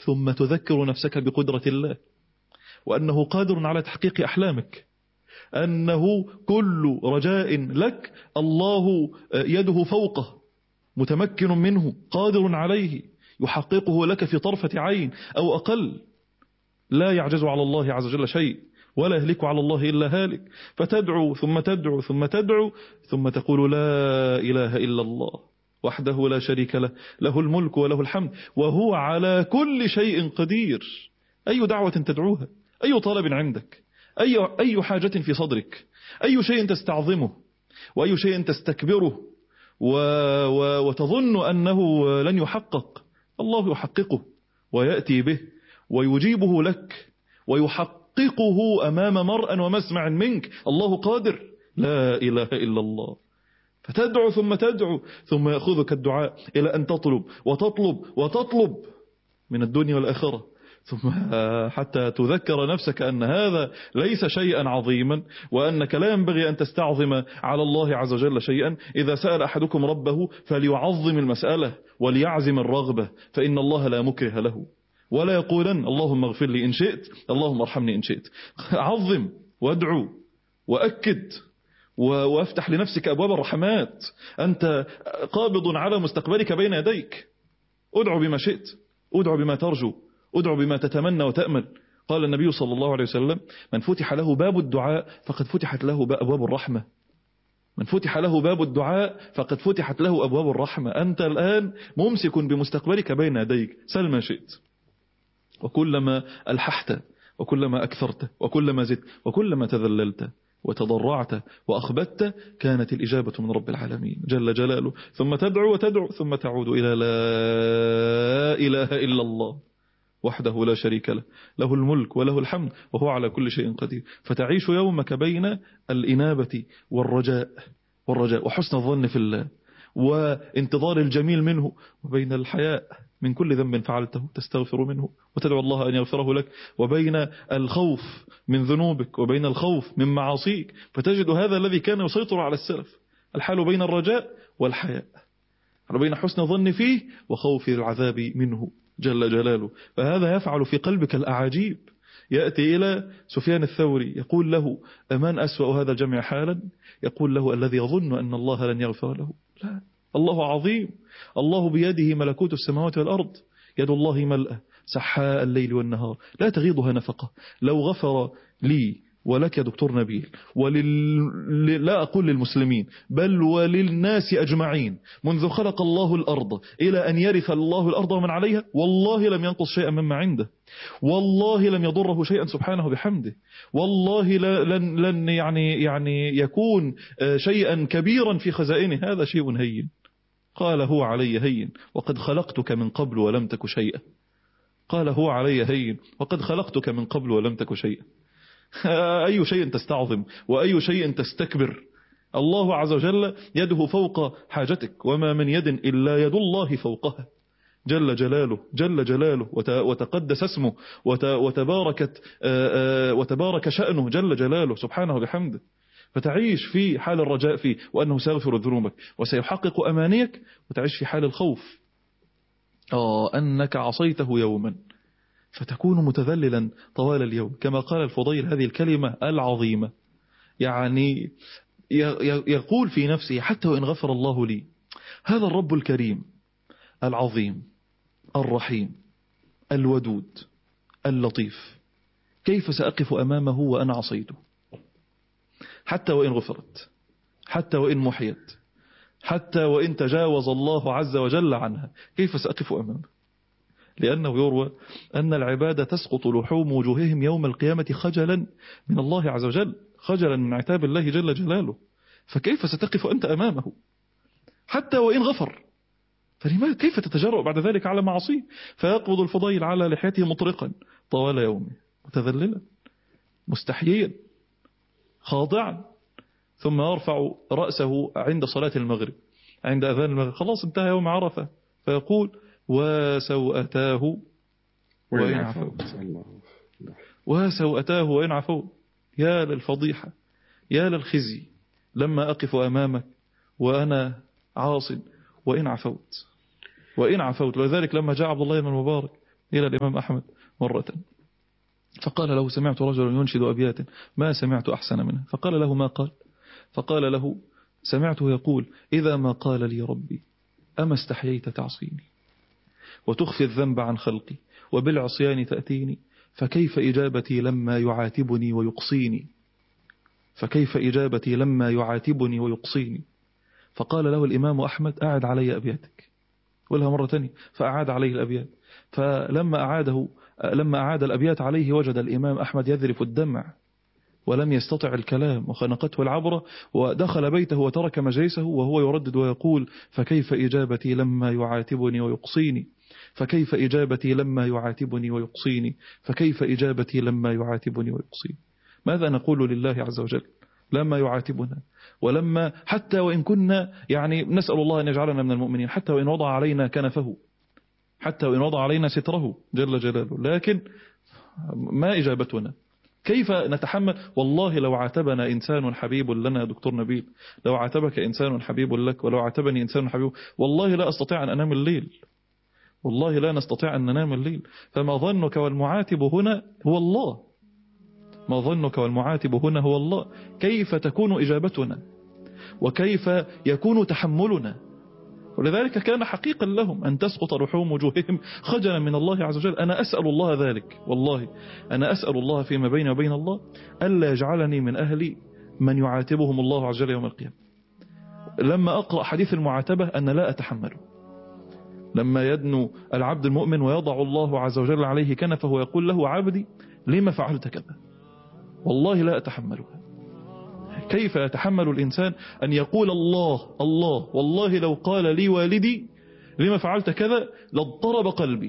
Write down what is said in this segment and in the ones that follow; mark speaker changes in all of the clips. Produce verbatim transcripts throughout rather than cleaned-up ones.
Speaker 1: ثم تذكر نفسك بقدرة الله، وأنه قادر على تحقيق أحلامك، أنه كل رجاء لك الله يده فوقه، متمكن منه، قادر عليه، يحققه لك في طرفة عين أو أقل. لا يعجز على الله عز وجل شيء، ولا يهلك على الله إلا هالك. فتدعو ثم تدعو ثم تدعو ثم تقول لا إله إلا الله وحده لا شريك له، له الملك وله الحمد وهو على كل شيء قدير. أي دعوة تدعوها، أي طلب عندك، أي, أي حاجة في صدرك، أي شيء تستعظمه وأي شيء تستكبره و و وتظن أنه لن يحقق، الله يحققه ويأتي به ويجيبه لك ويحققه أمام مرء ومسمع منك. الله قادر، لا إله إلا الله. فتدعو ثم تدعو ثم يأخذك الدعاء إلى أن تطلب وتطلب وتطلب من الدنيا والآخرة، ثم حتى تذكر نفسك أن هذا ليس شيئا عظيما، وأنك لا ينبغي أن تستعظم على الله عز وجل شيئا. إذا سأل أحدكم ربه فليعظم المسألة وليعزم الرغبة، فإن الله لا مكره له، ولا يقولن اللهم اغفر لي إن شئت، اللهم ارحمني إن شئت. عظم وادعو وأكد وافتح لنفسك أبواب الرحمات. أنت قابض على مستقبلك بين يديك، ادعو بما شئت، ادعو بما ترجو، ادعو بما تتمنى وتأمل. قال النبي صلى الله عليه وسلم من فتح له باب الدعاء فقد فتحت له أبواب الرحمة. من فتح له باب الدعاء فقد فتحت له أبواب الرحمة. أنت الآن ممسك بمستقبلك بين يديك، سل ما شئت. وكلما ألححت وكلما أكثرت وكلما زدت وكلما تذللت وتضرعت وأخبت كانت الإجابة من رب العالمين جل جلاله. ثم تدعو وتدعو ثم تعود إلى لا إله إلا الله وحده لا شريك له، له الملك وله الحمد وهو على كل شيء قدير. فتعيش يومك بين الإنابة والرجاء والرجاء وحسن الظن في الله وانتظار الجميل منه، وبين الحياء من كل ذنب فعلته تستغفر منه وتدعو الله أن يغفره لك، وبين الخوف من ذنوبك وبين الخوف من معاصيك. فتجد هذا الذي كان يسيطر على السلف، الحال بين الرجاء والحياء، بين حسن الظن فيه وخوف العذاب منه جل جلاله. فهذا يفعل في قلبك الأعاجيب. يأتي إلى سفيان الثوري يقول له أمان أسوأ هذا الجمع حالا؟ يقول له الذي يظن أن الله لن يغفر له. لا، الله عظيم، الله بيده ملكوت السماوات والأرض، يد الله ملأة سحاء الليل والنهار لا تغيضها نفقة. لو غفر لي ولك يا دكتور نبيل ولل... لا أقول للمسلمين بل وللناس أجمعين منذ خلق الله الأرض إلى أن يرث الله الأرض ومن عليها، والله لم ينقص شيئا مما عنده، والله لم يضره شيئا سبحانه بحمده، والله لن, لن يعني, يعني يكون شيئا كبيرا في خزائنه. هذا شيء هين. قال هو علي هين وقد خلقتك من قبل ولم تك شيئا. قال هو علي هين وقد خلقتك من قبل ولم تك شيئا. أي شيء تستعظم وأي شيء تستكبر؟ الله عز وجل يده فوق حاجتك، وما من يد إلا يد الله فوقها جل جلاله جل جلاله وتقدس اسمه وتباركت وتبارك شأنه جل جلاله سبحانه بحمده. فتعيش في حال الرجاء فيه وأنه سيغفر ذنوبك وسيحقق أمانيك، وتعيش في حال الخوف آه أنك عصيته يوما فتكون متذللا طوال اليوم. كما قال الفضيل هذه الكلمة العظيمة، يعني يقول في نفسه حتى وإن غفر الله لي، هذا الرب الكريم العظيم الرحيم الودود اللطيف، كيف سأقف أمامه وأنا عصيته؟ حتى وإن غفرت، حتى وإن محيت، حتى وإن تجاوز الله عز وجل عنها، كيف سأقف أمامه؟ لأنه يروى أن العبادة تسقط لحوم وجوههم يوم القيامة خجلا من الله عز وجل، خجلا من عتاب الله جل جلاله. فكيف ستقف أنت أمامه حتى وإن غفر؟ فلماذا كيف تتجرأ بعد ذلك على معصيه؟ فيقبض الفضيل على لحيته مطرقا طوال يومه متذللا مستحييا خاضعا، ثم يرفع رأسه عند صلاة المغرب، عند أذان المغرب، خلاص انتهى يوم عرفة، فيقول وسوءتاه وإن عفوت، وسوءتاه وإن عفوت. يا للفضيحة، يا للخزي لما أقف أمامك وأنا عاص وإن عفوت وإن عفوت. لذلك لما جاء عبد الله بن المبارك إلى الإمام أحمد مرة، فقال له: سمعت رجلا ينشد أبيات ما سمعت أحسن منه. فقال له: ما قال؟ فقال له: سمعته يقول: إذا ما قال لي ربي أما استحييت تعصيني وتخفي الذنب عن خلقي وبالعصيان تأتيني، فكيف إجابتي لما يعاتبني ويقصيني فكيف إجابتي لما يعاتبني ويقصيني. فقال له الإمام أحمد: أعد علي أبياتك. قلها مرة تانية، فأعاد عليه الأبيات. فلما أعاده لما أعاد الأبيات عليه وجد الإمام أحمد يذرف الدمع ولم يستطع الكلام وخنقته العبرة، ودخل بيته وترك مجلسه وهو يردد ويقول: فكيف إجابتي لما يعاتبني ويقصيني فكيف إجابتي لما يعاتبني ويقصيني فكيف إجابتي لما يعاتبني ويقصيني. ماذا نقول لله عز وجل لما يعاتبنا، ولما حتى وإن كنا يعني نسأل الله أن يجعلنا من المؤمنين، حتى وإن وضع علينا كنفه، حتى وإن وضع علينا ستره جل جلاله، لكن ما إجابتنا؟ كيف نتحمل؟ والله لو عاتبنا إنسان حبيب لنا يا دكتور نبيل، لو عاتبك إنسان حبيب لك ولو عاتبني إنسان حبيب، والله لا أستطيع أن أنام الليل، والله لا نستطيع أن ننام الليل. فما ظنك والمعاتب هنا هو الله، ما ظنك والمعاتب هنا هو الله. كيف تكون إجابتنا وكيف يكون تحملنا؟ ولذلك كان حقيقا لهم أن تسقط لحوم وجوههم خجلا من الله عز وجل. أنا أسأل الله ذلك، والله أنا أسأل الله فيما بيني وبين الله ألا يجعلني من أهل من يعاتبهم الله عز وجل يوم القيامة. لما أقرأ حديث المعاتبة أنا لا أتحمله، لما يدنو العبد المؤمن ويضع الله عز وجل عليه كنفه ويقول له: عبدي لما فعلت كذا، والله لا أتحملها. كيف يتحمل الإنسان أن يقول الله الله والله لو قال لي والدي لما فعلت كذا لاضطرب قلبي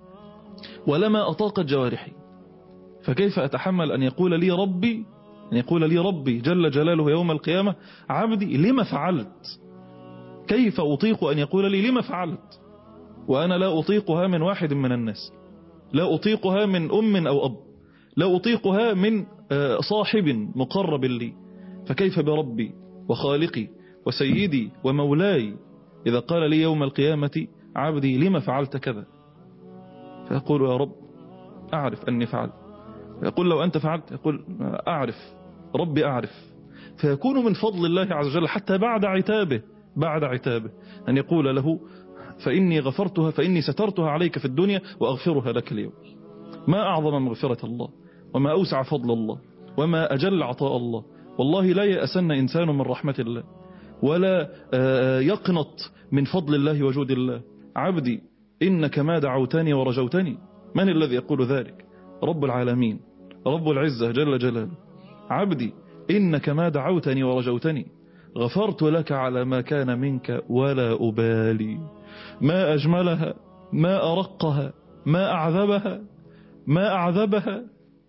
Speaker 1: ولما أطاقت جوارحي، فكيف أتحمل أن يقول لي ربي أن يقول لي ربي جل جلاله يوم القيامة: عبدي لما فعلت. كيف أطيق أن يقول لي لما فعلت وأنا لا أطيقها من واحد من الناس، لا أطيقها من أم أو أب، لا أطيقها من صاحب مقرب لي، فكيف بربي وخالقي وسيدي ومولاي إذا قال لي يوم القيامة: عبدي لما فعلت كذا؟ فيقول: يا رب أعرف أني فعلت. يقول: لو أنت فعلت؟ يقول: أعرف ربي أعرف. فيكون من فضل الله عز وجل حتى بعد عتابه بعد عتابه أن يقول له: فإني غفرتها فإني سترتها عليك في الدنيا وأغفرها لك اليوم. ما أعظم مغفرة الله وما أوسع فضل الله وما أجل عطاء الله. والله لا يأسن إنسان من رحمة الله ولا يقنط من فضل الله وجود الله. عبدي إنك ما دعوتني ورجوتني. من الذي يقول ذلك؟ رب العالمين رب العزة جل جلاله. عبدي إنك ما دعوتني ورجوتني غفرت لك على ما كان منك ولا أبالي. ما أجملها، ما أرقها، ما أعذبها، ما أعذبها،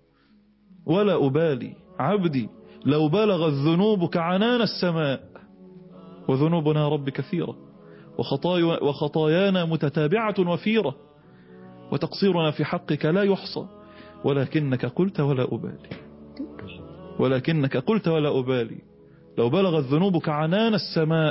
Speaker 1: ولا أبالي. عبدي لو بلغت ذنوبك عنان السماء، وذنوبنا رب كثيرة وخطايانا متتابعة وفيرة وتقصيرنا في حقك لا يحصى، ولكنك قلت ولا أبالي، ولكنك قلت ولا أبالي. لو بلغت ذنوبك عنان السماء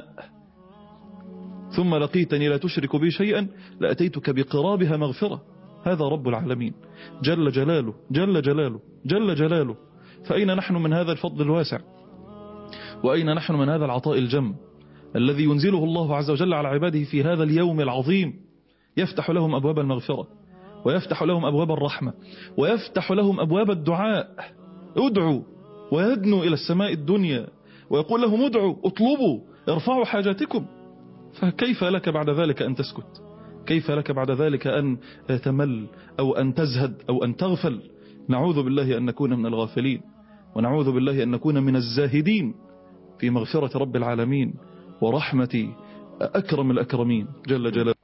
Speaker 1: ثم لقيتني لا تشرك بي شيئا لأتيتك بقرابها مغفرة. هذا رب العالمين جل جلاله جل جلاله جل جلاله. فأين نحن من هذا الفضل الواسع؟ وأين نحن من هذا العطاء الجم الذي ينزله الله عز وجل على عباده في هذا اليوم العظيم؟ يفتح لهم أبواب المغفرة ويفتح لهم أبواب الرحمة ويفتح لهم أبواب الدعاء. ادعوا ويدنوا إلى السماء الدنيا ويقول لهم: ادعوا اطلبوا ارفعوا حاجاتكم. فكيف لك بعد ذلك أن تسكت؟ كيف لك بعد ذلك أن تمل أو أن تزهد أو أن تغفل؟ نعوذ بالله أن نكون من الغافلين، ونعوذ بالله أن نكون من الزاهدين في مغفرة رب العالمين ورحمة أكرم الأكرمين جل جلاله.